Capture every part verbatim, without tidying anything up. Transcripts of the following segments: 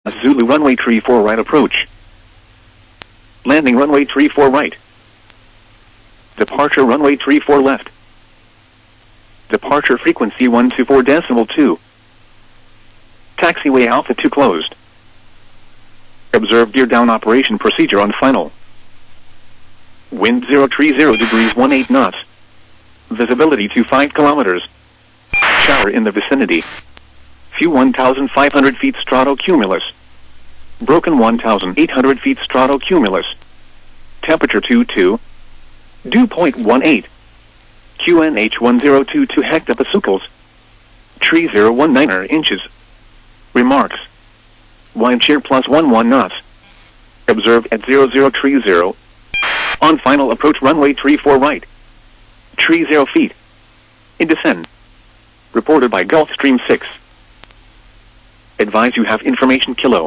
Zulu runway three four right approach. Landing runway three four right. Departure runway three four left. Departure frequency one two four decimal two. Taxiway Alpha two closed. Observe gear down operation procedure on final. Wind zero three zero degrees one eight knots. Visibility to five kilometers. Shower in the vicinity. Few one thousand five hundred feet stratocumulus. Broken one thousand eight hundred feet stratocumulus. Temperature two two. Dew point one eight. Q N H one zero two two hectopascals. three zero one nine inches. Remarks. Wind shear plus one one knots. Observed at zero zero three zero. On final approach runway three four right. three zero feet. In descent. Reported by Gulfstream six. Advise you have information kilo.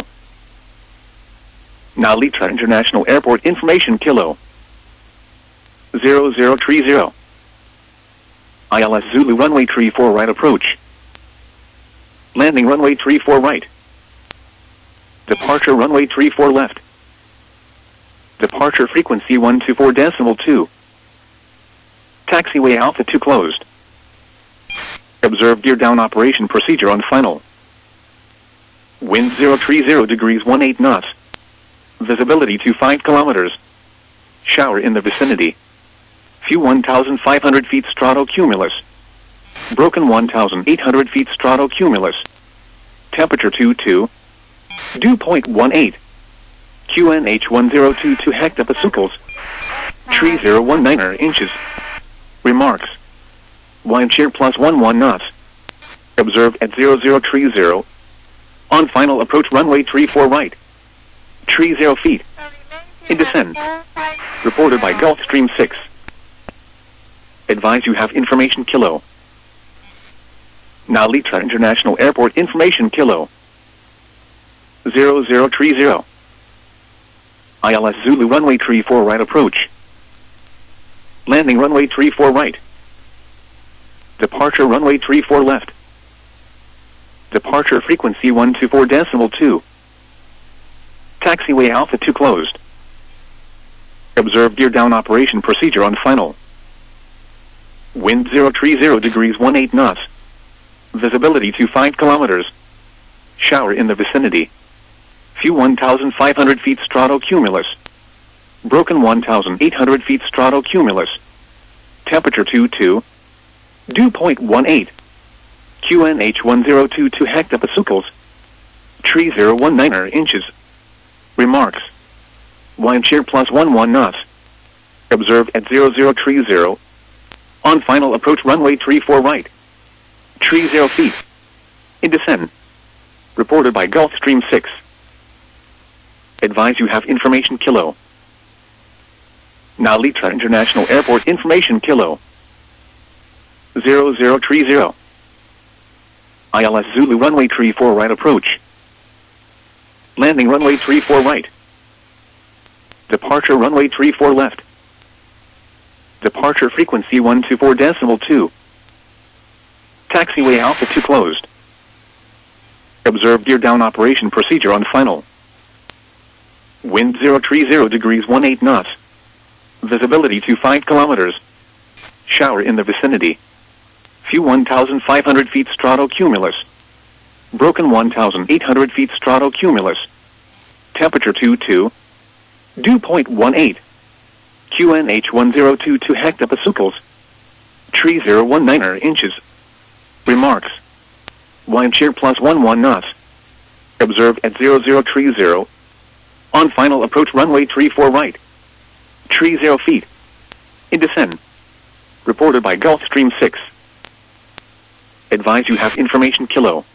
Nalita International Airport information kilo. zero zero three zero. I L S Zulu runway three four right approach. Landing runway three four right. Departure runway three four left. Departure frequency one two four decimal two. Taxiway Alpha two closed. Observe gear down operation procedure on final. Wind zero three zero degrees one eight knots. Visibility to five kilometers. Shower in the vicinity. Few one thousand five hundred feet stratocumulus. Broken one thousand eight hundred feet stratocumulus. Temperature two two. Dew point one eight. Q N H one zero two two hectopascals. three zero one nine inches. Remarks. Wind shear plus one one knots. Observed at zero zero three zero. On final approach runway three four right. three zero feet. In descent. Reported by Gulfstream six. Advise you have information kilo. Nalita International Airport information kilo. zero zero three zero. I L S Zulu runway three four right approach. Landing runway three four right. Departure runway three four left. Departure frequency one two four decimal two. Taxiway Alpha two closed. Observe gear down operation procedure on final. Wind zero three zero degrees one eight knots. Visibility to five kilometers. Shower in the vicinity. Few one thousand five hundred feet stratocumulus. Broken one thousand eight hundred feet stratocumulus. Temperature two two. Dew point one eight. Q N H one zero two two hectopascals. three zero one nine inches. Remarks. Wind shear plus one one knots. Observed at zero zero three zero. On final approach runway three four right. three zero feet. In descent. Reported by Gulfstream six. Advise you have information kilo. Nalita International Airport information kilo. zero zero three zero. I L S Zulu runway three four right approach. Landing runway three four right. Departure runway three four left. Departure frequency one two four decimal two. Taxiway Alpha two closed. Observe gear down operation procedure on final. Wind zero three zero degrees one eight knots. Visibility to five kilometers. Shower in the vicinity. Few one thousand five hundred feet stratocumulus. Broken one thousand eight hundred feet stratocumulus. Temperature two two. Dew point one eight. Q N H one zero two two hectopascals. three zero one nine inches. Remarks. Wind shear plus one one knots. Observed at zero zero three zero. On final approach runway three four right. three zero feet. In descent. Reported by Gulfstream six. Advise you have information kilo.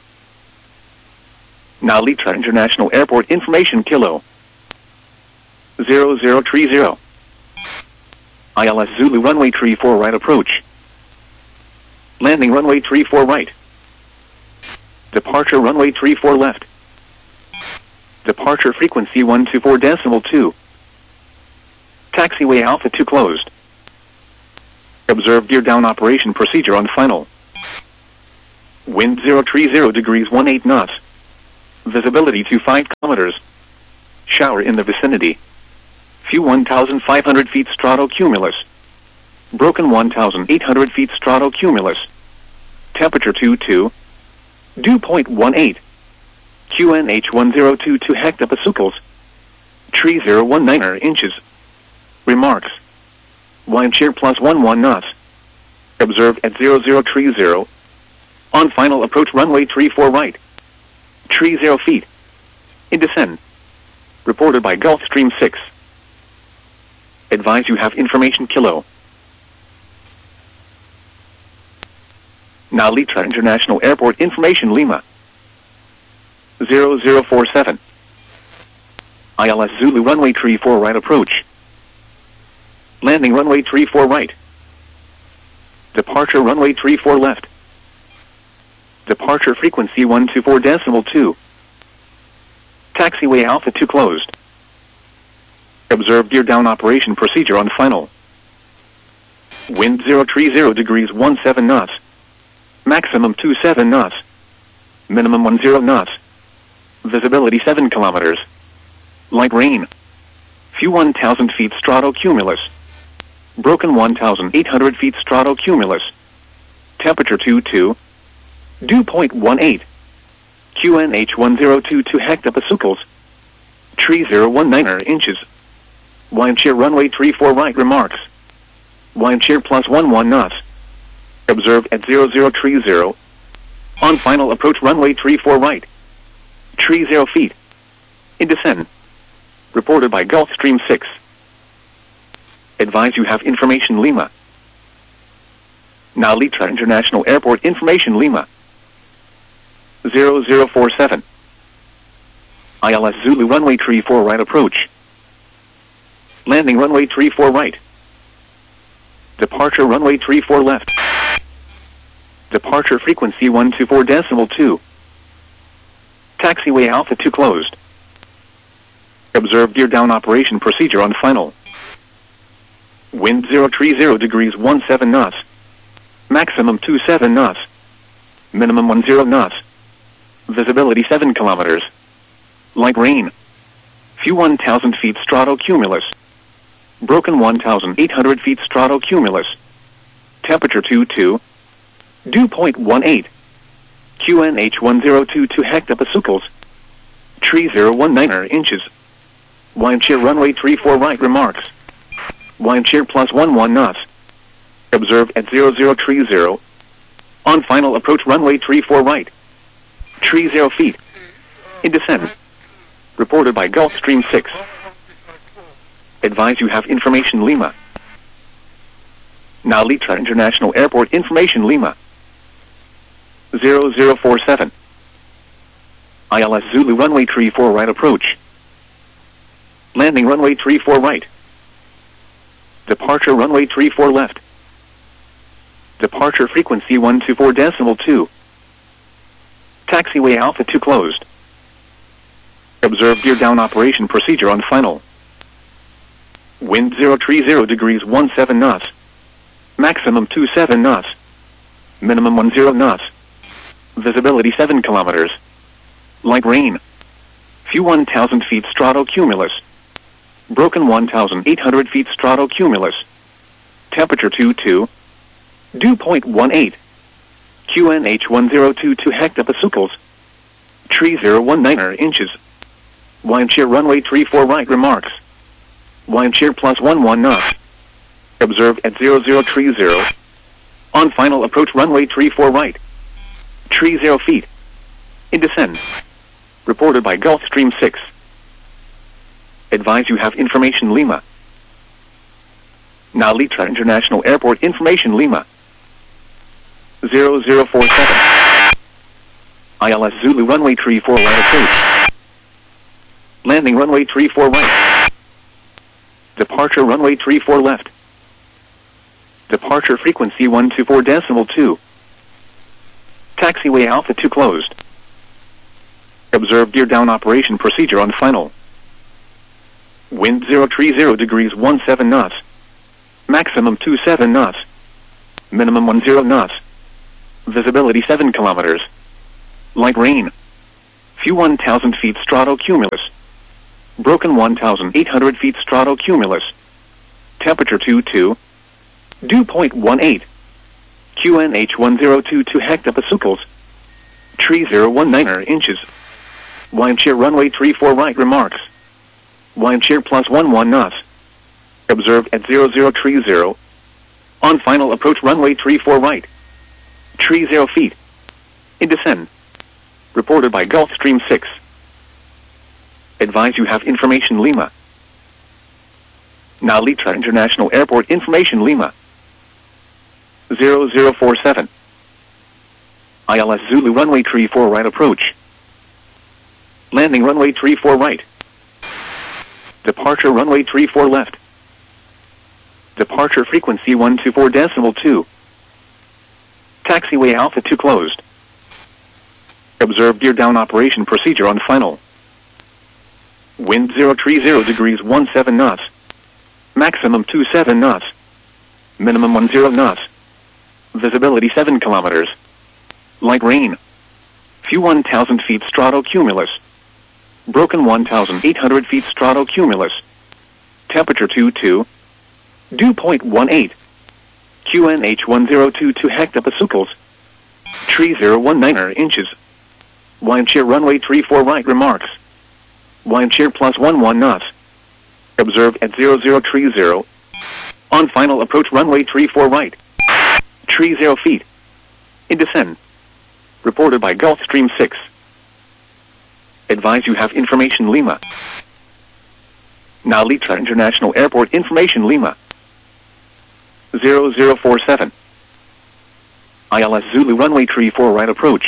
Nalita International Airport information kilo. zero zero three zero. I L S Zulu runway three four right approach. Landing runway three four right. Departure runway three four left. Departure frequency one two four decimal two. Taxiway Alpha two closed. Observe gear down operation procedure on final. Wind zero three zero degrees one eight knots. Visibility to five kilometers. Shower in the vicinity. View one thousand five hundred feet stratocumulus. Broken one thousand eight hundred feet stratocumulus. Temperature two two. Dew point one eight. Q N H one zero two two hectopascals. Tree zero one nine inches. Remarks. Wind shear plus one one knots. Observed at zero zero tree zero. On final approach runway tree four right. Tree zero feet. In descent. Reported by Gulfstream six. Advise you have information kilo. Nalitra International Airport information Lima. zero zero four seven. I L S Zulu runway tree four right approach. Landing runway tree four right. Departure runway tree four left. Departure frequency one two four decimal two. Taxiway Alpha two closed. Observe gear down operation procedure on final. Wind zero three zero degrees one seven knots. Maximum two seven knots. Minimum one zero knots. Visibility seven kilometers. Light rain. View one thousand feet stratocumulus. Broken one thousand eight hundred feet stratocumulus. Temperature two two. Dew point one eight. Q N H one zero two two hectopascals. Tree zero one nine inches. Wind shear runway tree four right remarks. Wind shear plus one one knots. Observed at zero zero tree zero. On final approach runway tree four right. Tree zero feet. In descent. Reported by Gulfstream six. Advise you have information Lima. Nalitra International Airport information Lima. zero zero four seven. I L S Zulu runway tree four right approach. Landing runway tree four right. Departure runway tree four left. Departure frequency one two four decimal two. Taxiway Alpha two closed. Observe gear down operation procedure on final. Wind zero three zero degrees one seven knots. Maximum two seven knots. Minimum one zero knots. Visibility seven kilometers. Light rain. View one thousand feet stratocumulus. Broken one thousand eight hundred feet stratocumulus. Temperature two two. Dew point one eight. Q N H one zero two two hectopascals. Tree zero one nine inches. Wind shear runway tree four right remarks. Wind shear plus one one knots. Observed at zero zero tree zero. On final approach runway tree four right. Tree zero feet. In descent. Reported by Gulfstream six. Advise you have information Lima. Nalitra International Airport information Lima. zero zero four seven. I L S Zulu runway tree four right approach. Landing runway tree four right. Departure runway tree four left. Departure frequency one two four decimal two. Taxiway Alpha two closed. Observe gear down operation procedure on final. Wind zero three zero degrees one seven knots. Maximum two seven knots. Minimum one zero knots. Visibility seven kilometers. Light rain. View one thousand feet stratocumulus. Broken one thousand eight hundred feet stratocumulus. Temperature two two. Dew point one eight. Q N H one zero two two hectopascals. Tree zero one nine inches. Wind shear runway tree four right remarks. Wind shear plus one one knots. Observed at zero zero tree zero. On final approach runway tree four right. Tree zero feet. In descent. Reported by Gulfstream six. Advise you have information Lima. Nalitra International Airport information Lima. zero zero four seven. I L S Zulu runway tree four right approach. Landing runway tree four right. Departure runway tree four left. Departure frequency one two four decimal two. Taxiway Alpha two closed. Observe gear down operation procedure on final. Wind zero three zero degrees one seven knots. Maximum two seven knots. Minimum one zero knots. Visibility seven kilometers. Light rain. Few one thousand feet stratocumulus. Broken one thousand eight hundred feet stratocumulus. Temperature two two. Dew point one eight. Q N H one zero two two hectopascals. Tree zero one nine inches. Wind shear runway three four right remarks. Wind shear plus one one knots. Observed at zero zero tree zero. On final approach runway three four right. Tree zero feet. In descent. Reported by Gulfstream six. Advise you have information Lima. Nalitra International Airport information Lima. zero zero four seven. I L S Zulu runway three four right approach. Landing runway three four right. Departure runway three four left. Departure frequency one two four decimal two. Taxiway Alpha two closed. Observe gear down operation procedure on final. Wind zero three zero degrees one seven knots. Maximum two seven knots. Minimum one zero knots. Visibility seven kilometers. Light rain. Few one thousand feet stratocumulus. Broken one thousand eight hundred feet stratocumulus. Temperature two two. Dew point one eight. Q N H one zero two two hectopascals. Tree zero one nine inches. Wind shear runway three four right remarks. Wind shear plus one one knots. Observed at zero zero tree zero. On final approach runway three four right. Tree zero feet. In descent. Reported by Gulfstream six. Advise you have information Lima. Nalitra International Airport information Lima. zero zero four seven. I L S Zulu runway three four right approach.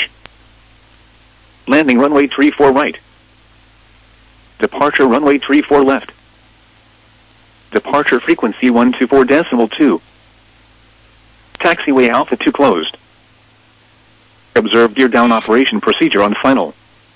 Landing runway three four right. Departure runway three four left. Departure frequency one two four decimal two. Taxiway Alpha two closed. Observe gear down operation procedure on final.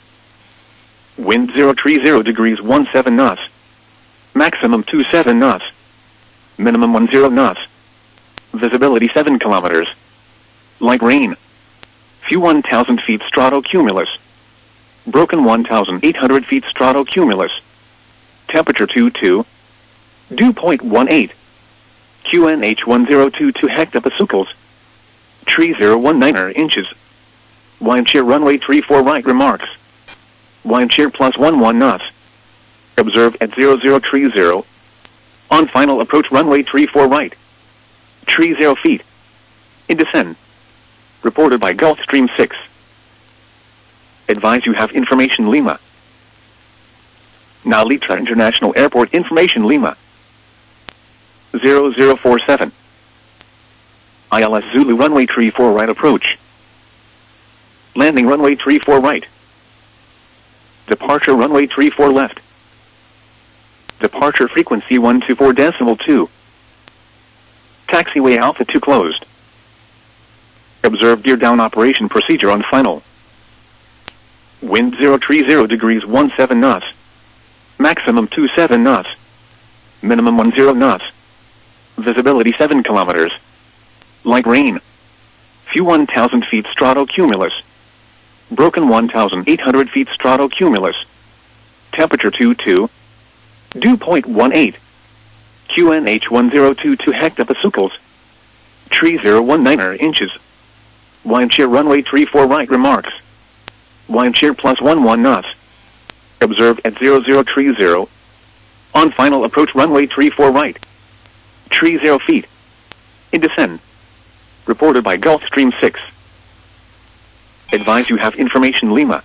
Wind zero three zero degrees one seven knots. Maximum two seven knots. Minimum one zero knots. Visibility seven kilometers. Light rain. Few one thousand feet stratocumulus. Broken one thousand eight hundred feet stratocumulus. Temperature two two. Dew point one eight. Q N H one zero two two hectopascals. Tree zero one nine inches. Wind shear runway three four right remarks. Wind shear plus one one knots. Observed at zero zero tree zero. On final approach runway three four right. Tree zero feet. In descent. Reported by Gulfstream six. Advise you have information Lima. Nalitra International Airport information Lima. zero zero four seven. I L S Zulu runway three four right approach. Landing runway three four right. Departure runway three four left. Departure frequency one two four decimal two. Taxiway Alpha two closed. Observe gear down operation procedure on final. Wind zero three zero degrees one seven knots. Maximum two seven knots. Minimum one zero knots. Visibility seven kilometers. Light rain. Few one thousand feet stratocumulus. Broken one thousand eight hundred feet stratocumulus. Temperature two two. Dew point one eight. Q N H one zero two two hectopascals. Tree zero one nine inches. Wind shear runway three four right remarks. Wind shear plus one one knots. Observed at zero zero tree zero. On final approach runway three four right. Tree zero feet. In descent. Reported by Gulfstream six. Advise you have information Lima.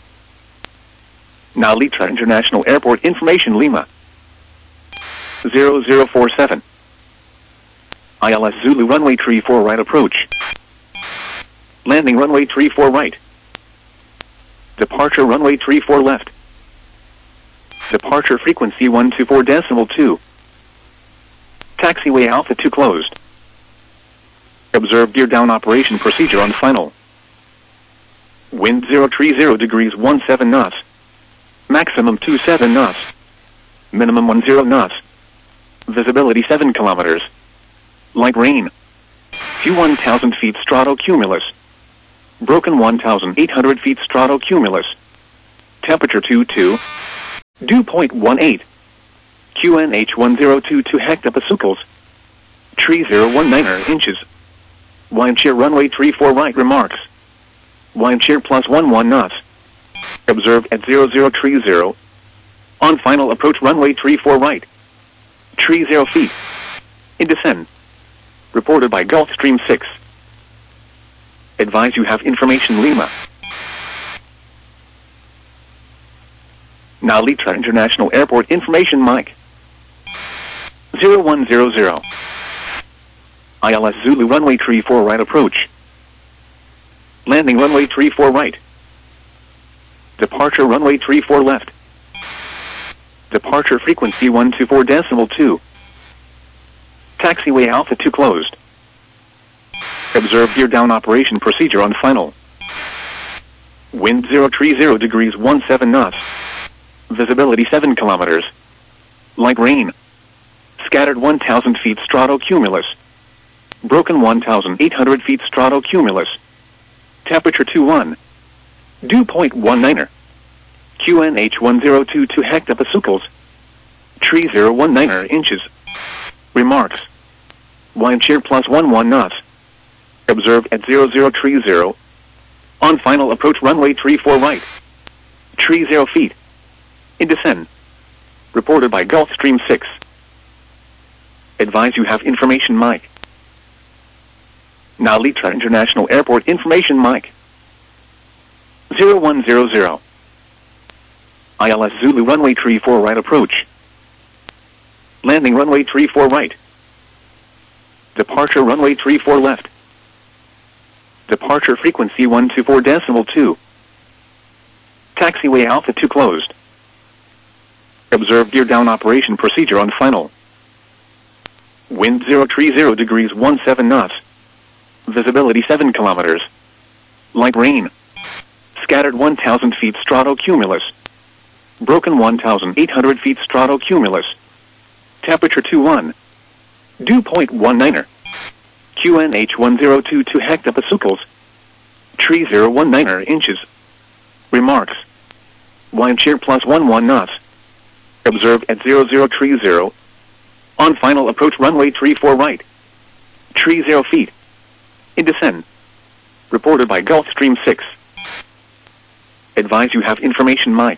Nalitra International Airport information Lima. zero zero four seven. I L S Zulu runway three four right approach. Landing runway three four right. Departure runway three four left. Departure frequency one two four decimal two. Taxiway Alpha two closed. Observe gear down operation procedure on final. Wind zero three zero degrees one seven knots. Maximum two seven knots. Minimum one zero knots. Visibility seven kilometers. Light rain. Few one thousand feet stratocumulus. Broken one thousand eight hundred feet stratocumulus. Temperature two two. Dew point one eight. Q N H one zero two two hectopascals. Tree zero one nine inches. Wind shear runway three four right. Remarks. Wind shear plus one one knots. Observed at zero zero three zero. On final approach runway three four right. Tree zero feet. In descent. Reported by Gulfstream six. Advise you have information Lima. Now Litra International Airport information Mike. zero one zero zero. I L S Zulu runway three four right approach. Landing runway three four right. Departure runway three four left. Departure frequency one two four decimal two. Taxiway Alpha two closed. Observe gear down operation procedure on final. Wind zero three zero degrees one seven knots. Visibility seven kilometers. Light rain. Scattered one thousand feet stratocumulus. Broken one thousand eight hundred feet stratocumulus. Temperature two one. Dew point one nine. Q N H one zero two two hectopascals. Tree zero one nine inches. Remarks. Wind shear plus one one knots. Observed at zero zero three zero. On final approach runway three four right. Tree zero feet. In descent. Reported by Gulfstream six. Advise you have information Mike. Now Litra International Airport information Mike. zero one zero zero. I L S Zulu runway three four right approach. Landing runway three four right. Departure runway three four left. Departure frequency one two four decimal two. Taxiway Alpha two closed. Observe gear down operation procedure on final. Wind zero three zero degrees one seven knots. Visibility seven kilometers. Light rain. Scattered one thousand feet stratocumulus. Broken one thousand eight hundred feet stratocumulus. Temperature two one. Dew point one nine. Q N H one zero two two hectopascals. Tree zero one nine inches. Remarks. Wind shear plus one one knots. Observed at zero zero three zero. On final approach runway three four right. Tree zero feet. In descent. Reported by Gulfstream six. Advise you have information Mike.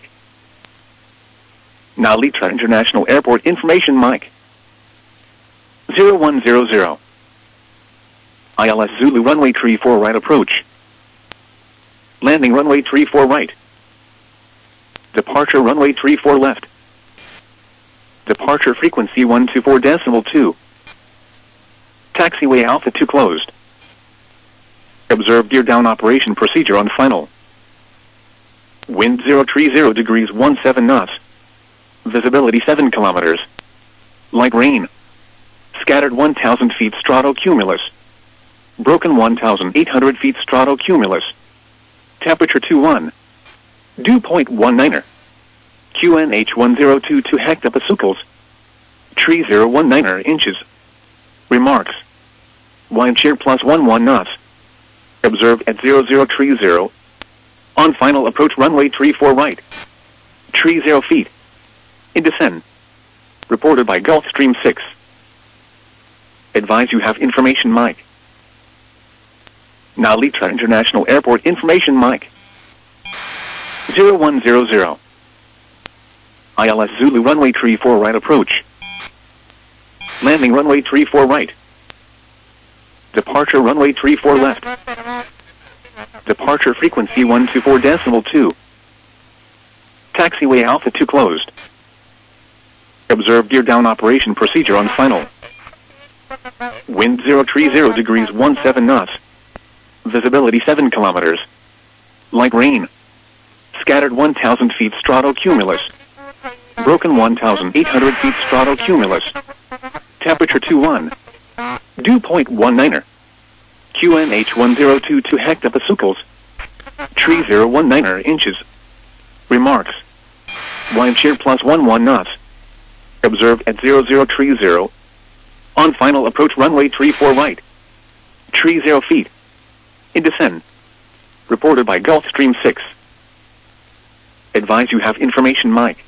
Now Litra International Airport information Mike. zero one zero zero. I L S Zulu runway three four right approach. Landing runway three four right. Departure runway three four left. Departure frequency one two four decimal two. Taxiway Alpha two closed. Observe gear down operation procedure on final. Wind zero three zero degrees one seven knots. Visibility seven kilometers. Light rain. Scattered one thousand feet stratocumulus. Broken one thousand eight hundred feet stratocumulus. Temperature two one. Dew point one nine. Q N H one zero two two hectopascals. Tree zero one nine inches. Remarks. Wind shear plus one one knots. Observed at zero zero three zero. On final approach runway three four right. Tree zero feet. In descent. Reported by Gulfstream six. Advise you have information Mike. Now Litra International Airport information Mike. zero one zero zero. I L S Zulu runway three four right approach. Landing runway three four right. Departure runway three four left. Departure frequency one two four decimal two. Taxiway Alpha two closed. Observe gear down operation procedure on final. Wind zero three zero degrees one seven knots. Visibility seven kilometers. Light rain. Scattered one thousand feet stratocumulus. Broken one thousand eight hundred feet stratocumulus. Temperature two one. Dew point one nine. Q N H one zero two two hectopascals. Tree zero one nine inches. Remarks. Wind shear plus one one knots. Observed at zero zero three zero. On final approach runway three four right. Tree zero feet. In descent. Reported by Gulfstream six. Advise you have information mic.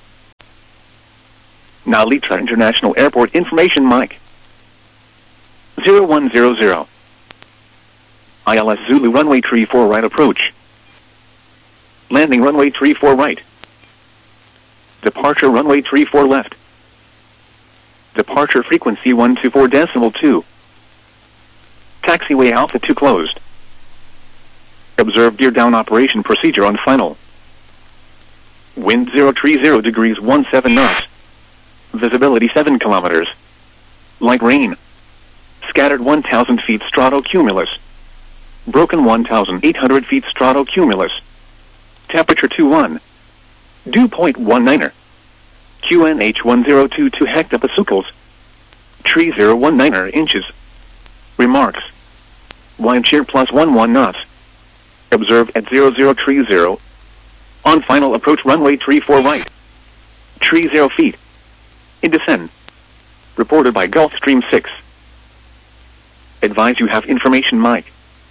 Now Litra International Airport information mic. zero one zero zero. I L S Zulu runway three four right approach. Landing runway three four right. Departure runway three four left. Departure frequency one two four decimal two. Taxiway Alpha two closed. Observe gear down operation procedure on final. Wind zero three zero degrees one seven knots. Visibility seven kilometers. Light rain. Scattered one thousand feet stratocumulus. Broken one thousand eight hundred feet stratocumulus. Temperature two one. Dew point one niner. Q N H one zero two two hectopascals. Tree zero one niner inches. Remarks. Wind shear plus one one knots. Observe at zero zero three zero. On final approach runway three four right. Tree zero feet. In descent. Reported by Gulfstream six. Advise you have information mic.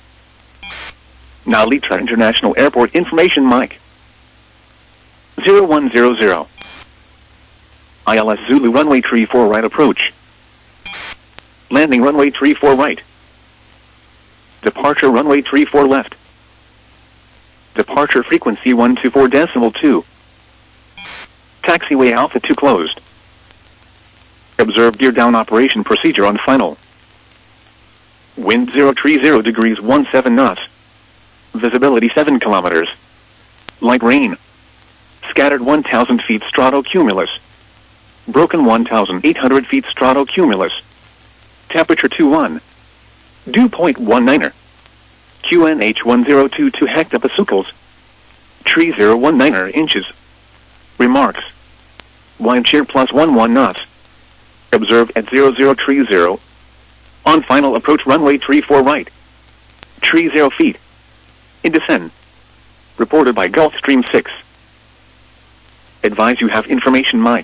Now Litra International Airport information mic. zero one zero zero. I L S Zulu runway three four right approach. Landing runway three four right. Departure runway three four left. Departure frequency one two four decimal two. Taxiway Alpha two closed. Observe gear down operation procedure on final. Wind zero three zero degrees one seven knots. Visibility seven kilometers. Light rain. Scattered one thousand feet stratocumulus. Broken one thousand eight hundred feet stratocumulus. Temperature two one. Dew point one niner. Q N H one zero two two hectopascals. Tree zero one niner inches. Remarks. Wind shear plus one one knots. Observe at zero zero three zero. On final approach runway three four right. Tree zero feet. In descent. Reported by Gulfstream six. Advise you have information mic.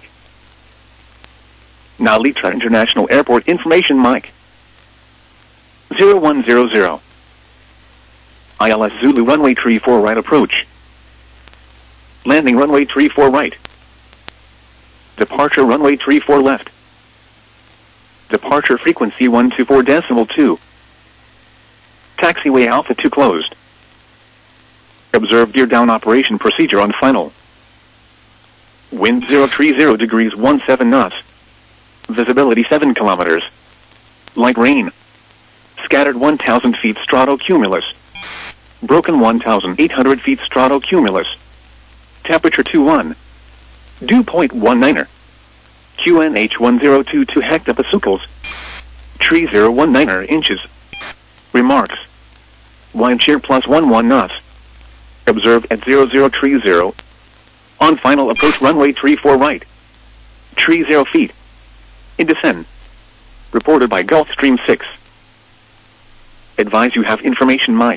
Now Litra International Airport information mic. zero one zero zero. I L S Zulu runway three four right approach. Landing runway three four right. Departure runway three four left. Departure frequency one two four decimal two. Taxiway Alpha two closed. Observe gear down operation procedure on final. Wind zero three zero degrees one seven knots. Visibility seven kilometers. Light rain. Scattered one thousand feet stratocumulus. Broken one thousand eight hundred feet stratocumulus. Temperature two one. Dew point one niner. Q N H one zero two two hectopascals. Tree zero one niner inches. Remarks. Wind shear plus one one knots. Observe at zero zero three zero. On final approach runway three four right. Tree zero feet. In descent. Reported by Gulfstream six. Advise you have information mic.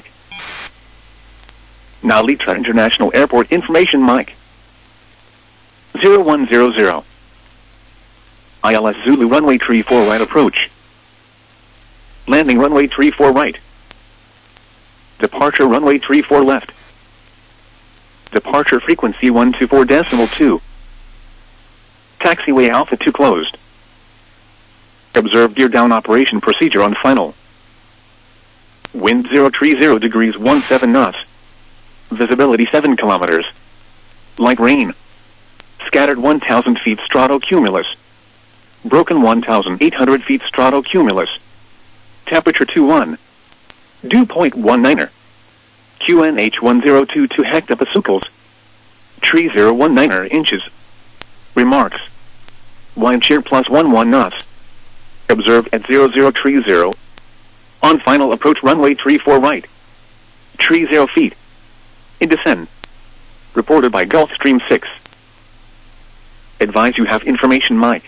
Now Litra International Airport information mic. zero one zero zero. I L S Zulu runway three four right approach. Landing runway three four right. Departure runway three four left. Departure frequency one two four decimal two. Taxiway Alpha two closed. Observe gear down operation procedure on final. Wind zero three zero degrees one seven knots. Visibility seven kilometers. Light rain. Scattered one thousand feet stratocumulus. Broken one thousand eight hundred feet stratocumulus. Temperature two one. Dew point one niner. Q N H one zero two two hectopascals. Tree zero one niner inches. Remarks. Wind shear plus one one knots. Observe at zero zero three zero. On final approach runway three four right. Tree zero feet. In descent. Reported by Gulfstream six. Advise you have information mic.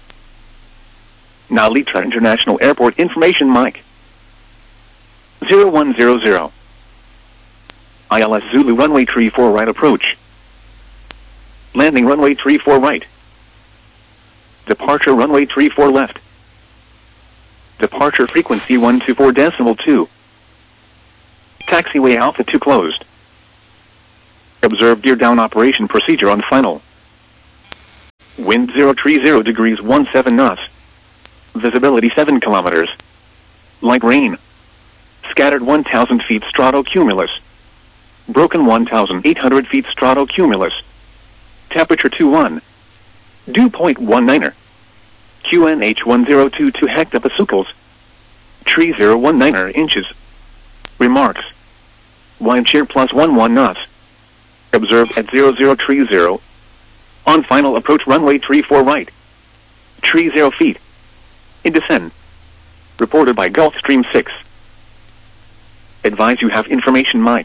Now Litra International Airport information mic. zero one zero zero. I L S Zulu runway three four right approach. Landing runway three four right. Departure runway three four left. Departure frequency one two four decimal two. Taxiway Alpha two closed. Observe gear down operation procedure on final. Wind zero three zero degrees one seven knots. Visibility seven kilometers. Light rain. Scattered one thousand feet stratocumulus. Broken one thousand eight hundred feet stratocumulus. Temperature two one. Dew point one niner. Q N H one zero two two hectopascals. Tree zero one niner inches. Remarks. Wind shear plus one one knots. Observed at zero zero three zero. On final approach runway three four right. Tree zero feet. In descent. Reported by Gulfstream six. Advise you have information mic.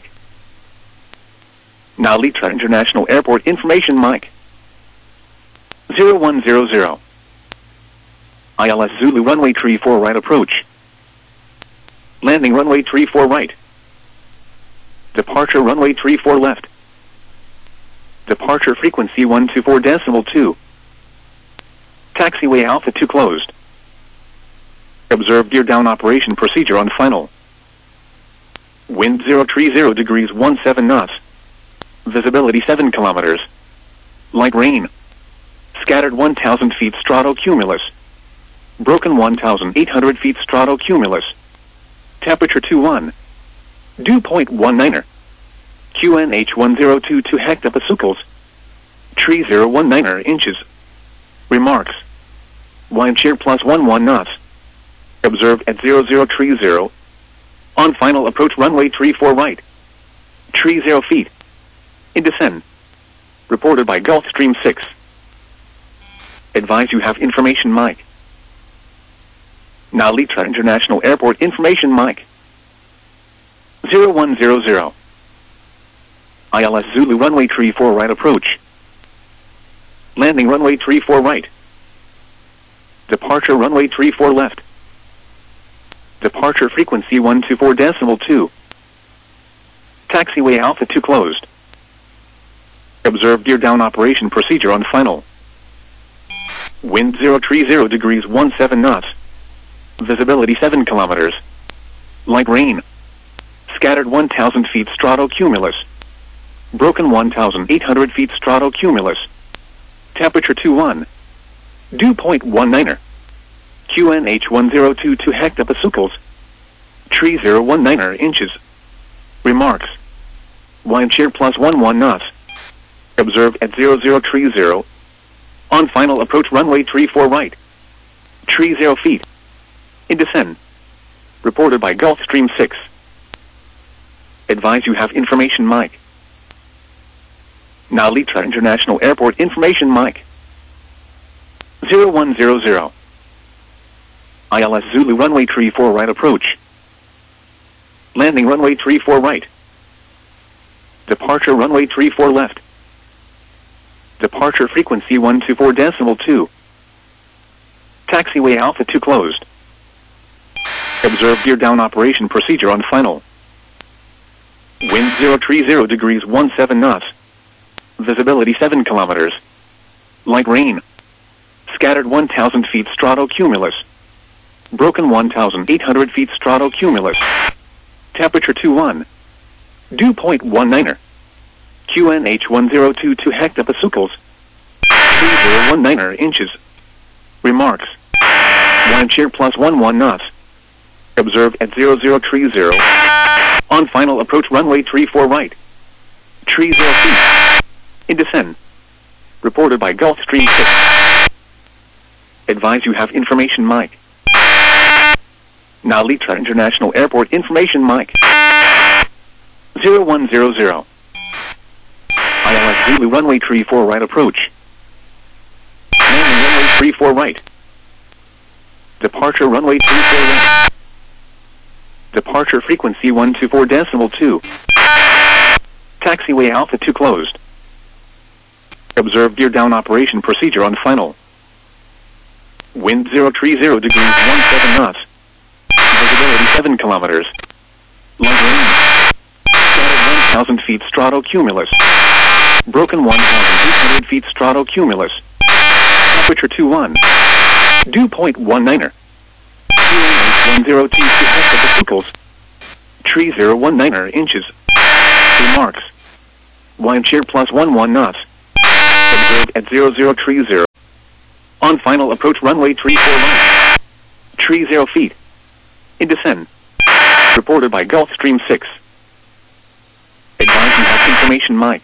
Now Litra International Airport information mic. zero one zero zero. I L S Zulu runway three four right approach. Landing runway three four right. Departure runway three four left. Departure frequency one two four decimal two. Taxiway Alpha two closed. Observe gear down operation procedure on final. Wind zero three zero degrees one seven knots. Visibility seven kilometers. Light rain. Scattered one thousand feet stratocumulus. Broken one thousand eight hundred feet stratocumulus. Temperature two one. Dew point one niner. Q N H one zero two two hectopascals. Tree zero one niner inches. Remarks. Wind shear plus one one knots. Observed at zero zero three zero. On final approach runway three four right. Tree zero feet. In descent. Reported by Gulfstream six. Advise you have information mic. Now Litra International Airport information mic. zero one zero zero. I L S Zulu runway three four right approach. Landing runway three four right. Departure runway three four left. Departure frequency one two four decimal two. Taxiway Alpha two closed. Observe gear down operation procedure on final. Wind zero three zero degrees one seven knots. Visibility seven kilometers. Light rain. Scattered one thousand feet stratocumulus. Broken one thousand eight hundred feet stratocumulus. Temperature two one. Dew point one niner. Q N H one zero two two hectopascals. Tree zero one niner inches. Remarks. Wind shear plus one one knots. Observed at zero zero three zero. On final approach runway three four right. Tree zero feet. In descent. Reported by Gulfstream six. Advise you have information mic. Now Litra International Airport information mic. zero one zero zero. I L S Zulu runway three four right approach. Landing runway three four right. Departure runway three four left. Departure frequency one two four decimal two. Taxiway Alpha two closed. Observe gear down operation procedure on final. Wind zero three zero degrees one seven knots. Visibility seven kilometers. Light rain. Scattered one thousand feet stratocumulus. Broken one thousand eight hundred feet stratocumulus. Temperature two one. Dew point one niner. Q N H one zero two two hectopascals. Tree zero one niner inches. Remarks. Wind shear plus one one knots. Observed at zero zero three zero. On final approach runway three four right. Tree zero feet. In descent. Reported by Gulfstream six. Advise you have information mic. Now Litra International Airport information mic. zero one zero zero. I L S Zulu runway three four right approach. Landing runway three four right. Departure runway three four right. Departure frequency one two four decimal two. Taxiway Alpha two closed. Observe gear down operation procedure on final. Wind zero three zero degrees one seven knots. Visibility seven kilometers. Light rain. Scattered one thousand feet stratocumulus. Broken one thousand eight hundred feet stratocumulus. Temperature two one. Dew point one niner. Q N H one zero two two hectopascals. Tree zero one niner inches. Remarks. Wind shear plus one one knots. Observed at zero zero tree zero. On final approach runway tree four right. Tree zero feet. In descent. Reported by Gulfstream six. Advise you have information mic.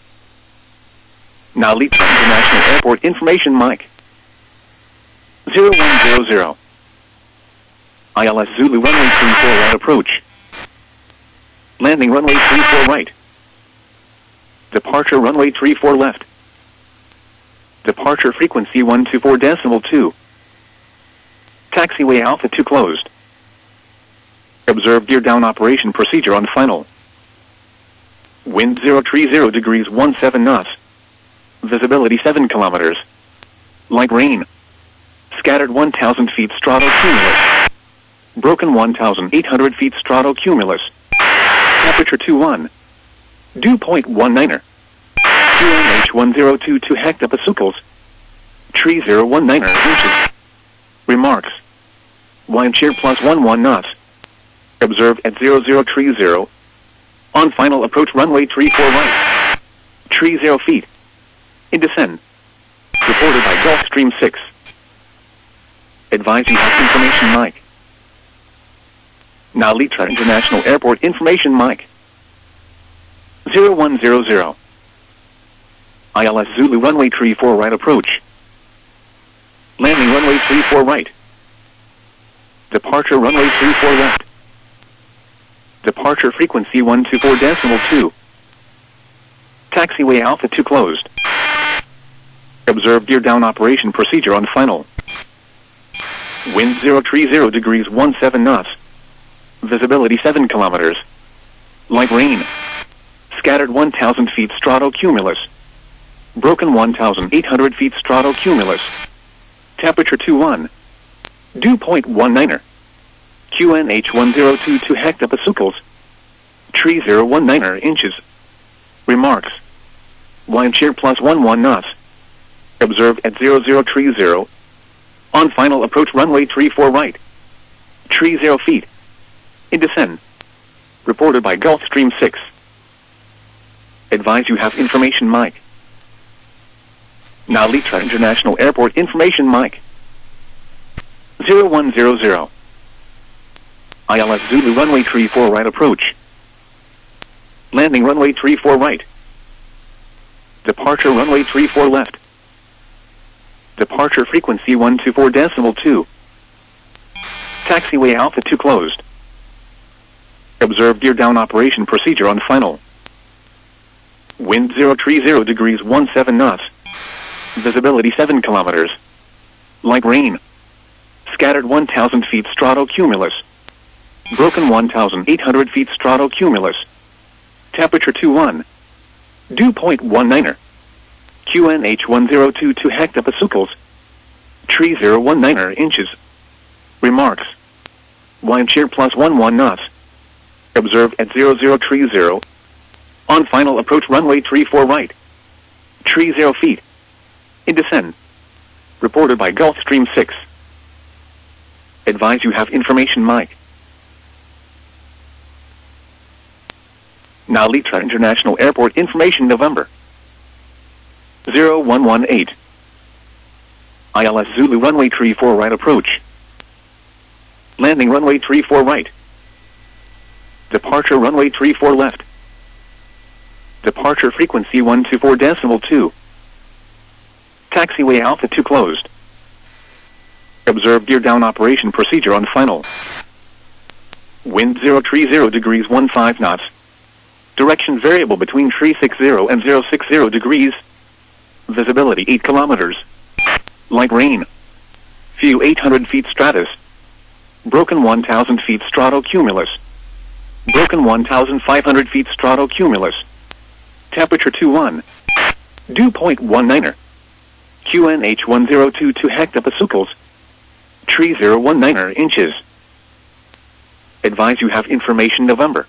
Now Lita International Airport information mic. zero one zero zero. I L S Zulu runway three four right approach. Landing runway three four right. Departure runway three four left. Departure frequency one two four decimal two. Taxiway Alpha two closed. Observe gear down operation procedure on final. Wind zero three zero degrees one seven knots. Visibility seven kilometers. Light rain. Scattered one thousand feet stratocumulus. Broken one thousand eight hundred feet stratocumulus. Temperature two one. Dew point one niner. Q N H one zero two two hectopascals. Tree zero one niner inches. Remarks. Wind shear plus one one knots. Observed at zero zero tree zero. On final approach runway three four right. Tree zero feet. In descent. Reported by Gulfstream six. Advise you have information mic. Now Litra International Airport information mic. zero one zero zero. I L S Zulu runway three four right approach. Landing runway three four right. Departure runway three four left. Departure frequency one two four decimal two. Taxiway Alpha two closed. Observe gear down operation procedure on final. Wind zero three zero degrees one seven knots. Visibility seven kilometers. Light rain. Scattered one thousand feet stratocumulus. Broken one thousand eight hundred feet stratocumulus. Temperature two one. Dew point one niner. Q N H one zero two two hectopascals. Tree zero one niner inches. Remarks. Wind shear plus one one knots. Observed at zero zero tree zero. On final approach runway three four right. Tree zero feet. In descent. Reported by Gulfstream six. Advise you have information mic. Now Litra International Airport information mic. zero one zero zero. I L S Zulu runway three four right approach. Landing runway three four right. Departure runway three four left. Departure frequency one two four decimal two. Taxiway Alpha two closed. Observe gear down operation procedure on final. Wind zero three zero degrees one seven knots. Visibility seven kilometers. Light rain. Scattered one thousand feet stratocumulus. Broken one thousand eight hundred feet stratocumulus. Temperature two one. Dew point one niner. Q N H one zero two two hectopascals. Tree zero one niner inches. Remarks. Wind shear plus one one knots. Observed at zero zero tree zero. On final approach runway three four right. Tree zero feet. In descent. Reported by Gulfstream six. Advise you have information mic. Now Litra International Airport information November. zero one one eight. I L S Zulu runway three four right approach. Landing runway three four right. Departure runway three four left. Departure frequency one two four decimal two. Taxiway Alpha two closed. Observe gear down operation procedure on final. Wind zero three zero degrees one five knots. Direction variable between three six zero and zero six zero degrees. Visibility eight kilometers. Light rain. View eight hundred feet stratus. Broken one thousand feet stratocumulus. Broken one thousand five hundred feet stratocumulus. Temperature two one. Dew point one niner. Q N H one zero two two hectopascals. Tree zero one niner inches. Advise you have information November.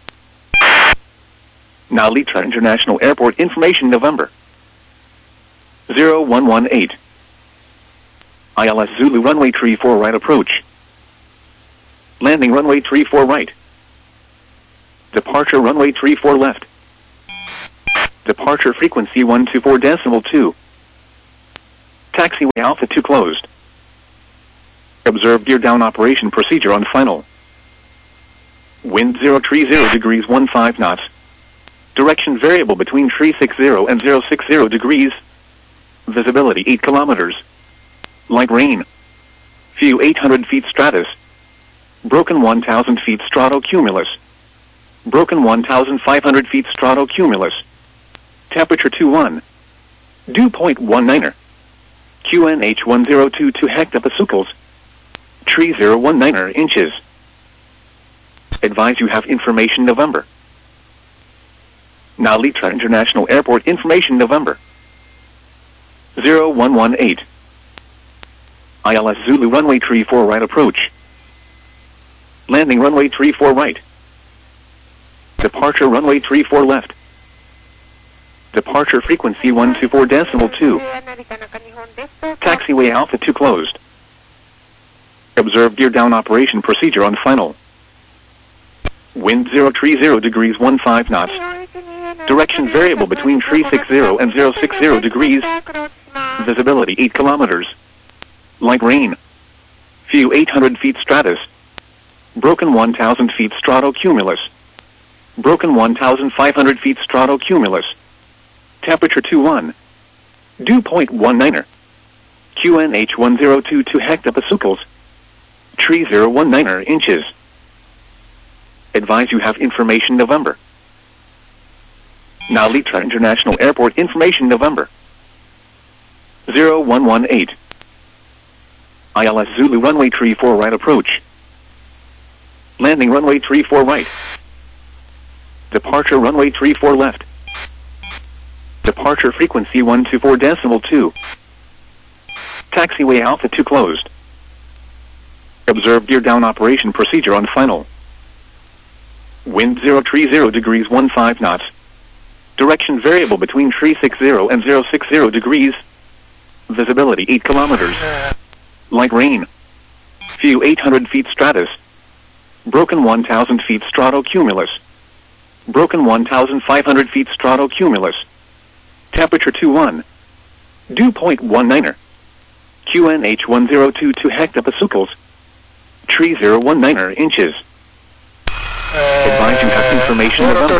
Now Litra International Airport information November. zero one one eight. I L S Zulu runway three four right approach. Landing runway three four right. Departure runway three four left. Departure frequency one two four decimal two. Taxiway Alpha two closed. Observe gear down operation procedure on final. Wind zero three zero degrees one five knots. Direction variable between three six zero and zero six zero degrees. Visibility eight kilometers. Light rain. View eight hundred feet stratus. Broken one thousand feet stratocumulus. Broken one thousand five hundred feet stratocumulus. Temperature two one. Dew point one niner. Q N H one zero two two hectopascals. Tree zero one niner inches. Advise you have information November. Narita International Airport information November. zero one one eight. I L S Zulu runway three four right approach. Landing runway three four right. Departure runway three four left. Departure frequency one two four decimal two. Taxiway Alpha two closed. Observe gear down operation procedure on final. Wind zero three zero degrees one five knots. Direction variable between three six zero and zero six zero degrees. Visibility eight kilometers. Light rain. View eight hundred feet stratus. Broken one thousand feet stratocumulus. Broken one thousand five hundred feet stratocumulus. Temperature two one. Dew point one niner. Q N H one zero two two hectopascals. Tree zero one niner inches. Advise you have information November. Narita International Airport information November. zero one one eight. I L S Zulu runway three four right approach. Landing runway three four right. Departure runway three four left. Departure frequency one two four decimal two. Taxiway Alpha two closed. Observe gear down operation procedure on final. Wind zero three zero degrees one five knots. Direction variable between three six zero and zero six zero degrees. Visibility eight kilometers. Light rain. View eight hundred feet stratus. Broken one thousand feet stratocumulus. Broken one thousand five hundred feet stratocumulus. Temperature two one. Dew point one niner. Q N H one zero two two hectopascals. Tree zero one niner inches. Advise you have information November.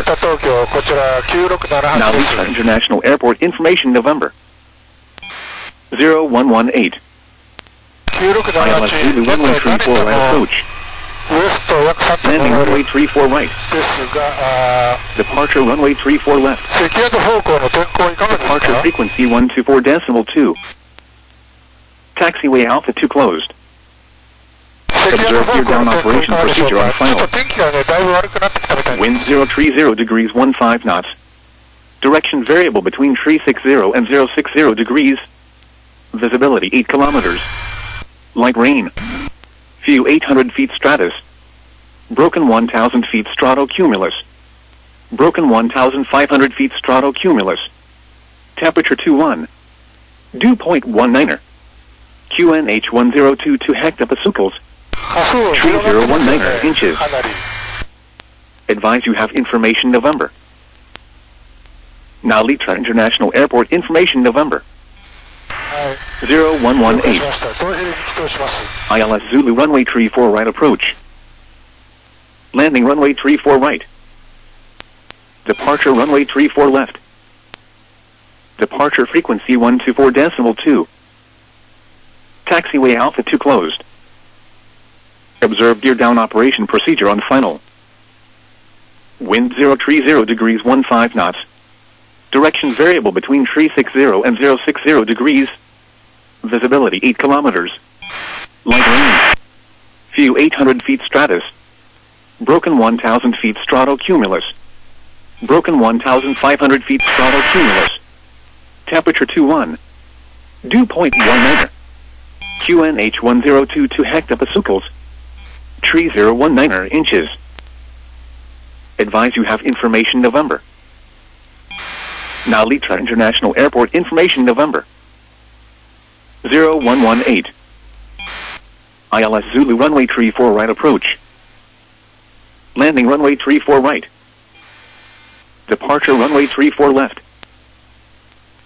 Narita International Airport information November. zero one one eight. I L S Zulu runway three four right approach. Landing runway three four right. Departure runway three four left. Departure frequency one two four decimal two. Taxiway Alpha two closed. Observe gear down operation procedure on final. Wind zero three zero degrees one five knots. Direction variable between three six zero and zero six zero degrees. Visibility eight kilometers. Light rain. View eight hundred feet stratus. Broken one thousand feet stratocumulus. Broken one thousand five hundred feet stratocumulus. Temperature two one. Dew point one niner. Q N H one zero two two hectopascals. Tree zero one niner inches. Advise you have information November. Narita International Airport information November. zero one one eight. I L S Zulu runway three four right approach. Landing runway three four right. Departure runway three four left. Departure frequency one two four decimal two. Taxiway Alpha two closed. Observe gear down operation procedure on final. Wind zero three zero degrees one five knots. Direction variable between three six zero and zero six zero degrees. Visibility eight kilometers. Light rain. View eight hundred feet stratus. Broken one thousand feet stratocumulus. Broken one thousand five hundred feet stratocumulus. Temperature two one. Dew point one niner. Q N H one zero two two hectopascals. Tree zero one niner inches. Advise you have information November. Narita International Airport information November. zero one one eight. I L S Zulu runway three four right approach. Landing runway three four right. Departure runway three four left.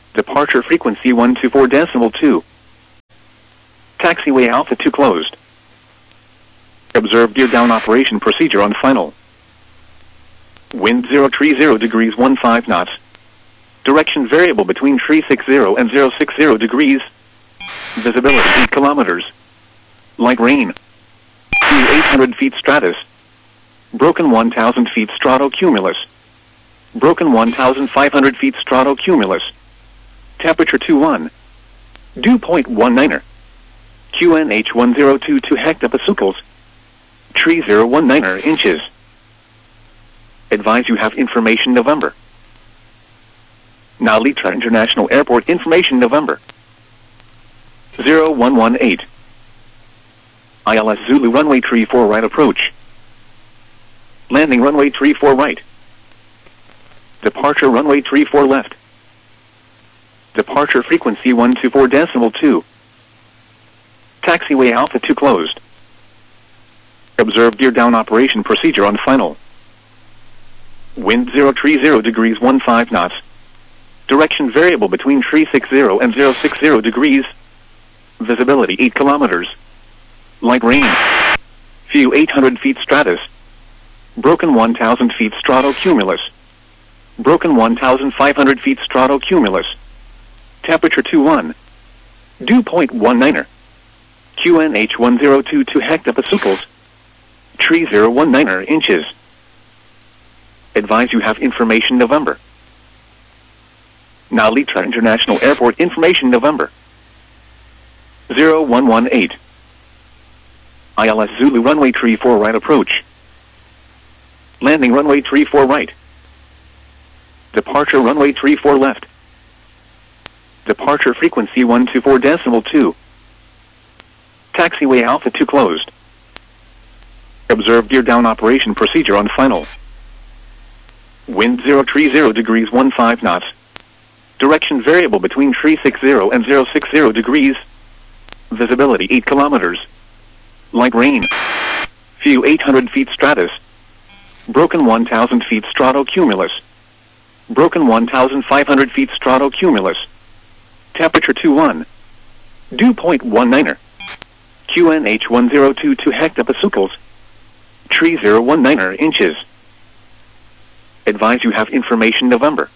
Departure frequency one two four decimal two. Taxiway Alpha two closed. Observe gear down operation procedure on final. Wind zero three zero degrees one five knots. Direction variable between three sixty and zero sixty degrees. Visibility eight kilometers. Light rain. View eight hundred feet stratus. Broken one thousand feet stratocumulus. Broken one thousand five hundred feet stratocumulus. Temperature two one. Dew point one niner. Q N H one zero two two hectopascals. Tree zero one niner inches. Advise you have information November. Now Litra International Airport information November. zero one one eight. I L S Zulu runway three four right approach. Landing runway three four right. Departure runway three four left. Departure frequency one two four decimal two. Taxiway Alpha two closed. Observe gear down operation procedure on final. Wind zero three zero degrees one five knots. Direction variable between three sixty and zero sixty degrees. Visibility eight kilometers. Light rain. View eight hundred feet stratus. Broken one thousand feet stratocumulus. Broken one thousand five hundred feet stratocumulus. Temperature two one. Dew point one niner. Q N H one zero two two hectopascals. Tree zero one niner inches. Advise you have information November. Now Litra International Airport information November. zero one one eight. I L S Zulu runway three four right approach. Landing runway three four right. Departure runway three four left. Departure frequency one two four decimal two. Taxiway Alpha two closed. Observe gear down operation procedure on final. Wind zero three zero degrees one five knots. Direction variable between three sixty and zero sixty degrees. Visibility eight kilometers. Light rain. View eight hundred feet stratus. Broken one thousand feet stratocumulus. Broken one thousand five hundred feet stratocumulus. Temperature two one. Dew point one niner. Q N H one zero two two hectopascals. Tree zero one niner inches. Advise you have information November.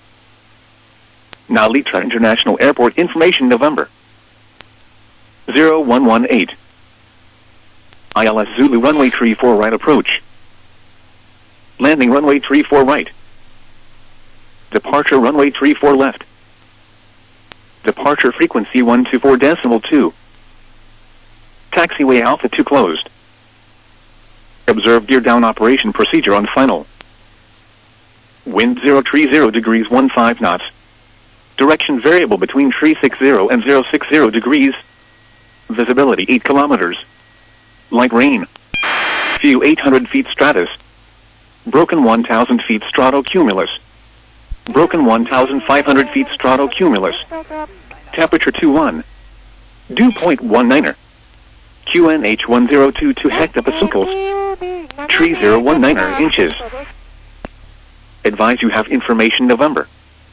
Now Litra International Airport information November. zero one one eight. I L S Zulu runway three four right approach. Landing runway three four right. Departure runway three four left. Departure frequency one two four decimal two. Taxiway Alpha two closed. Observe gear down operation procedure on final. Wind zero three zero degrees one five knots. Direction variable between three sixty and zero sixty degrees. Visibility eight kilometers. Light rain. View eight hundred feet stratus. Broken one thousand feet stratocumulus. Broken one thousand five hundred feet stratocumulus. Temperature two one. Dew point one niner. Q N H one zero two two hectopascals. Tree zero one niner inches. Advise you have information November.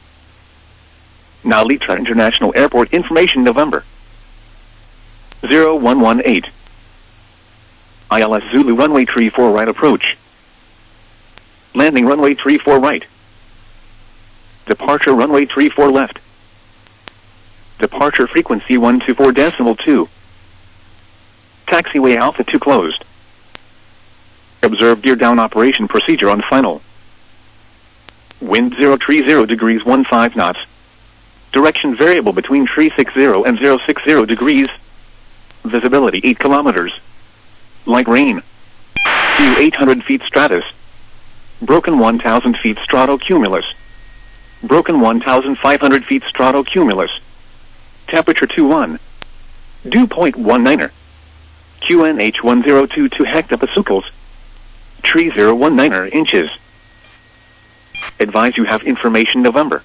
Now Litra International Airport information November. zero one one eight. I L S Zulu runway three four right approach. Landing runway three four right. Departure runway three four left. Departure frequency one two four decimal two. Taxiway Alpha two closed. Observe gear down operation procedure on final. Wind zero three zero degrees one five knots. Direction variable between three sixty and zero sixty degrees. Visibility eight kilometers. Light rain. View eight hundred feet stratus. Broken one thousand feet stratocumulus. Broken one thousand five hundred feet stratocumulus. Temperature two one. Dew point one niner. Q N H one zero two two hectopascals. Tree zero one niner inches. Advise you have information November.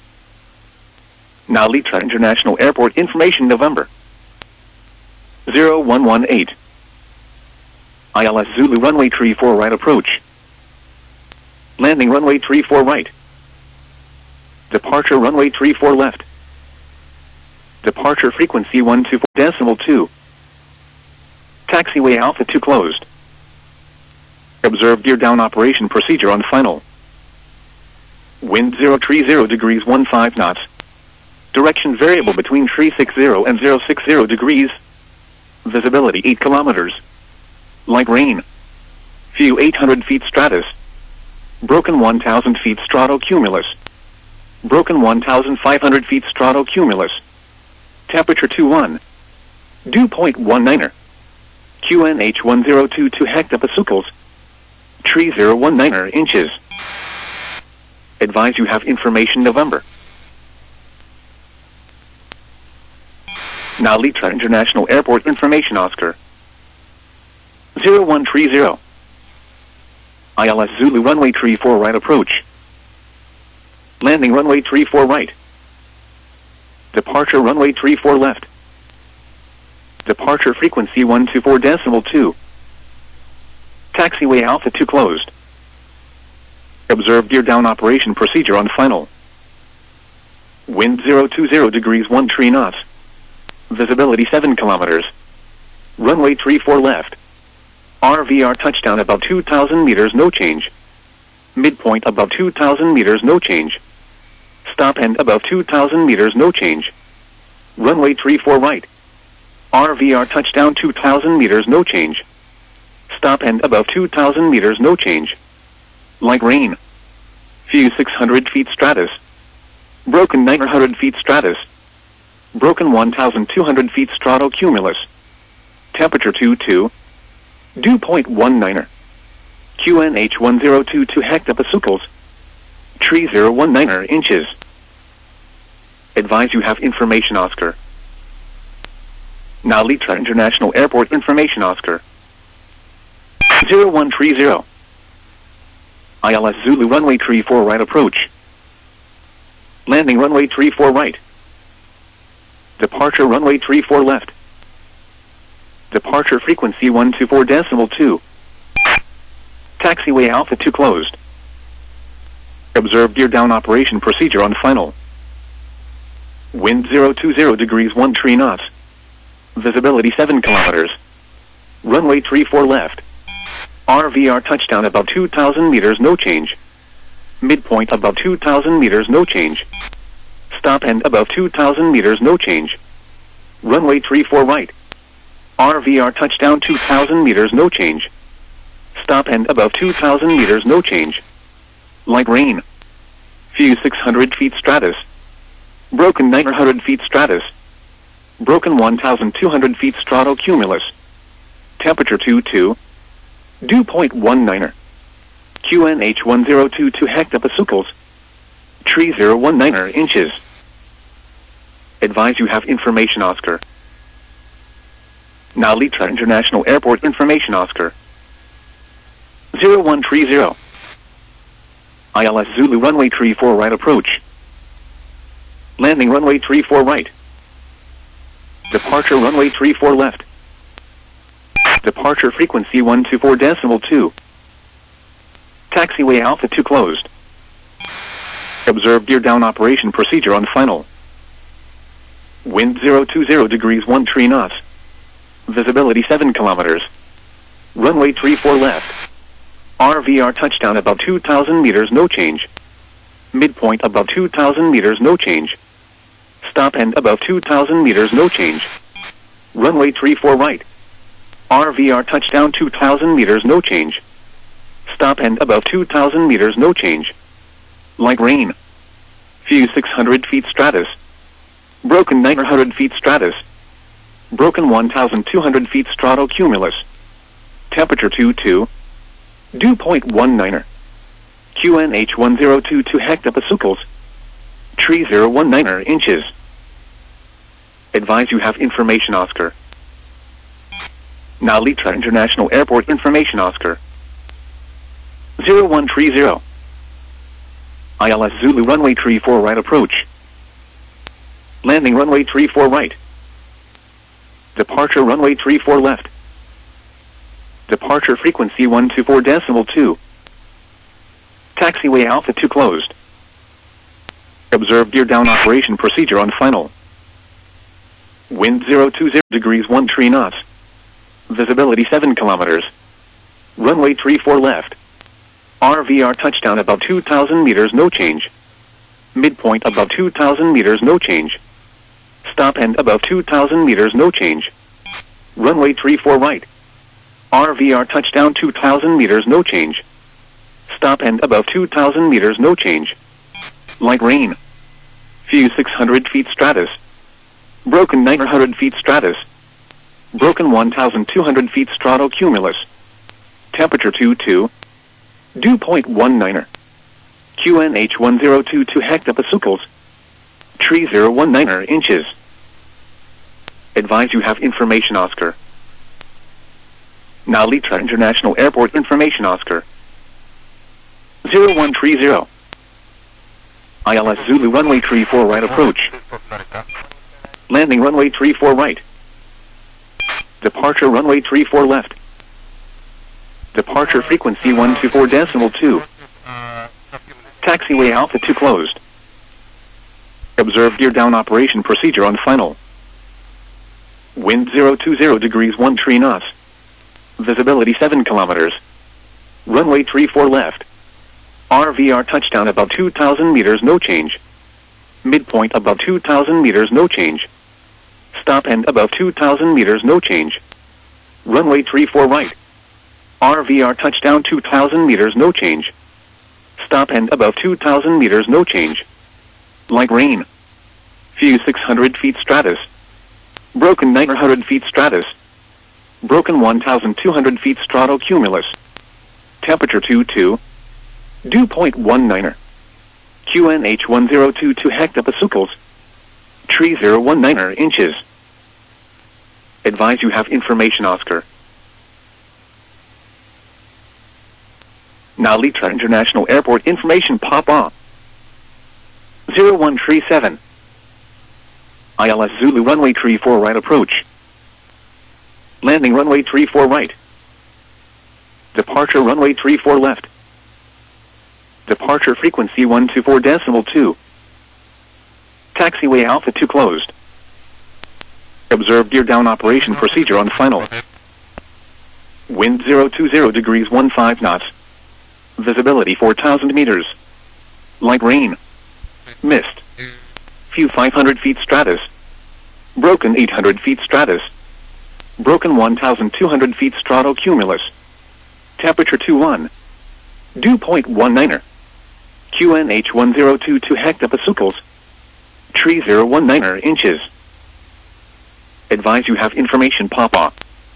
Now Litra International Airport information November. zero one one eight. I L S Zulu runway three four right approach. Landing runway three four right. Departure runway three four left. Departure frequency one two four decimal two. Taxiway Alpha two closed. Observe gear down operation procedure on final. Wind zero three zero degrees one five knots. Direction variable between three sixty and zero sixty degrees. Visibility eight kilometers. Light rain. View eight hundred feet stratus. Broken one thousand feet stratocumulus. Broken one thousand five hundred feet stratocumulus. Temperature two one. Dew point one niner. Q N H one zero two two hectopascals. three zero one niner inches. Advise you have information November. Now Litra International Airport information Oscar. zero one three zero. I L S Zulu runway three four right approach. Landing runway three four right. Departure runway three four left. Departure frequency one two four decimal two. Taxiway Alpha two closed. Observe gear down operation procedure on final. Wind zero two zero degrees one three knots. Visibility seven kilometers. Runway three four left. R V R touchdown above two thousand meters, no change. Midpoint above two thousand meters, no change. Stop end above two thousand meters, no change. Runway three four right. R V R touchdown two thousand meters, no change. Stop end above two thousand meters, no change. Light rain. View six hundred feet stratus. Broken nine hundred feet stratus. Broken one thousand two hundred feet stratocumulus. Temperature two two. Dew point one niner. Q N H one zero two two hectopascals. three zero one niner inches. Advise you have information Oscar. Now Litra International Airport information Oscar. zero one three zero. I L S Zulu runway three four right approach. Landing runway three four right. Departure runway three four left. Departure frequency one two four decimal two. Taxiway Alpha two closed. Observe gear down operation procedure on final. Wind zero two zero degrees one three knots. Visibility seven kilometers. Runway three four left. R V R touchdown above two thousand meters, no change. Midpoint above two thousand meters, no change. Stop end above two thousand meters, no change. Runway three four right. R V R touchdown two thousand meters, no change. Stop end above two thousand meters, no change. Light rain. View six hundred feet stratus. Broken nine hundred feet stratus. Broken one thousand two hundred feet stratocumulus. Temperature two two. Dew point one niner. Q N H one zero two two hectopascals. three zero one niner inches. Advise you have information Oscar. Now Litra International Airport information Oscar. zero one three zero. I L S Zulu runway three four right approach. Landing runway three four right. Departure runway three four left. Departure frequency one two four decimal two. Taxiway Alpha two closed. Observe gear down operation procedure on final. Wind zero two zero degrees one three knots. Visibility seven kilometers. Runway three four left. R V R touchdown above two thousand meters, no change. Midpoint above two thousand meters, no change. Stop end above two thousand meters, no change. Runway three four right. R V R touchdown two thousand meters, no change. Stop end above two thousand meters, no change. Light rain. View six hundred feet stratus. Broken nine hundred feet stratus. Broken one thousand two hundred feet stratocumulus. Temperature two two. Dew point one niner. Q N H one zero two two hectopascals. three zero one niner inches. Advise you have information Oscar. Now Litra International Airport information Oscar. zero one three zero. I L S Zulu runway three four right approach. Landing runway three four right. Departure runway three four left. Departure frequency one two four decimal two. Taxiway Alpha two closed. Observe gear down operation procedure on final. Wind zero two zero degrees one three knots. Visibility seven kilometers. Runway three four left. R V R touchdown above two thousand meters, no change. Midpoint above two thousand meters, no change. Stop end above two thousand meters, no change. Runway three four right. R V R touchdown two thousand meters, no change. Stop end above two thousand meters, no change. Light rain. View six hundred feet stratus. Broken nine hundred feet stratus. Broken one thousand two hundred feet stratocumulus. Temperature two two. Dew point one niner. Q N H one zero two two hectopascals. Tree zero one niner inches. Advise you have information, Oscar. Now Litra International Airport information, Oscar. zero one three zero. I L S Zulu runway three four right approach. Landing runway three four right. Departure runway three four left. Departure frequency one two four decimal two. Taxiway Alpha two closed. Observe gear down operation procedure on final. Wind zero two zero degrees one three knots. Visibility seven kilometers. Runway three four left. R V R touchdown above two thousand meters, no change. Midpoint above two thousand meters, no change. Stop end above two thousand meters, no change. Runway three four right. R V R touchdown two thousand meters, no change. Stop end above two thousand meters, no change. Light rain. View six hundred feet stratus. Broken nine hundred feet stratus. Broken one thousand two hundred feet stratocumulus. Temperature two two. Dew point one niner. Q N H one zero two two hectopascals. Tree zero one niner inches. Advise you have information, Oscar. Now Litra International Airport information, Papa. zero one three seven. I L S Zulu runway three four right approach. Landing runway three four right. Departure runway three four left. Departure frequency one two four decimal two. Taxiway Alpha two closed. Observe gear down operation procedure on final. Wind zero two zero degrees one five knots. Visibility four thousand meters. Light rain. Mist. View five hundred feet stratus. Broken eight hundred feet stratus. Broken one thousand two hundred feet stratocumulus. Temperature two one. Dew point one niner. Q N H one zero two two hectopascals. Tree zero one niner inches. Advise you have information, Papa.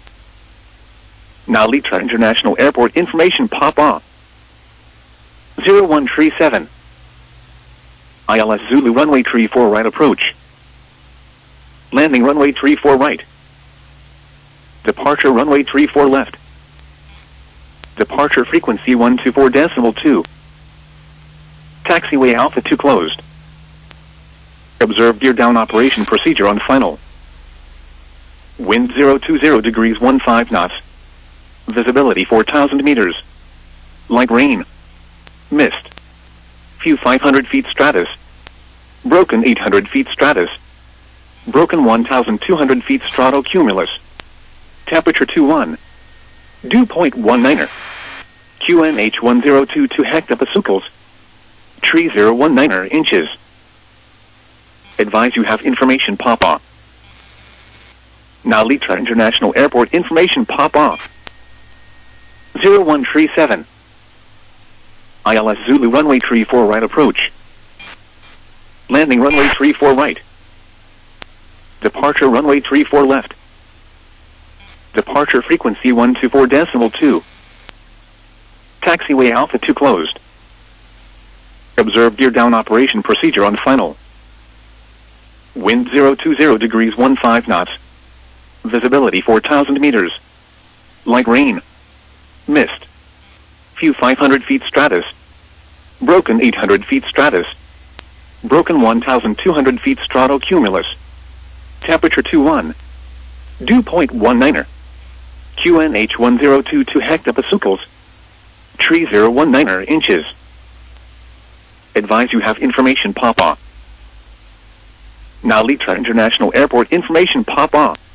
Now Litra International Airport information, Papa. zero one three seven. I L S Zulu runway three four right approach. Landing runway three four right. Departure runway three four left. Departure frequency one two four decimal two. Taxiway Alpha two closed. Observe gear down operation procedure on final. Wind zero two zero degrees one five knots. Visibility four thousand meters. Light rain. Mist. View five hundred feet stratus. Broken eight hundred feet stratus. Broken one thousand two hundred feet stratocumulus. Temperature two one. Dew point one niner. Q N H one zero two two hectopascals. Tree zero one niner inches. Advise you have information, Papa. Now Litra International Airport information, Papa. zero one three seven. I L S Zulu runway three four right approach. Landing runway three four right. Departure runway three four left. Departure frequency one two four decimal two. Taxiway Alpha two closed. Observe gear down operation procedure on final. Wind zero two zero degrees one five knots. Visibility four thousand meters. Light rain. Mist. View five hundred feet stratus. Broken eight hundred feet stratus. Broken one thousand two hundred feet stratocumulus. Temperature two one. Dew point one niner. Q N H one zero two two hectopascals. Tree zero one niner inches. Advise you have information, Papa. Now Litra International Airport information pop off.